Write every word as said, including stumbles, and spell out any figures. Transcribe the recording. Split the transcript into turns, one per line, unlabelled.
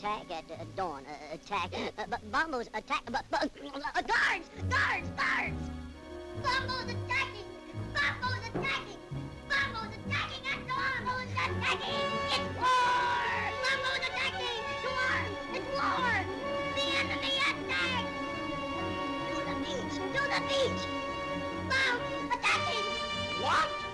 attack at uh, dawn. Uh, attack. Uh, but Bombo's attack. But, but, uh, guards! Guards! Guards! Bombo's attacking! Bombo's attacking! Bombo's attacking at dawn! Bombo's attacking! It's war! Bombo's attacking! To arms! It's war! The enemy attacks! To the beach! To the beach! Bomb attacking!
What?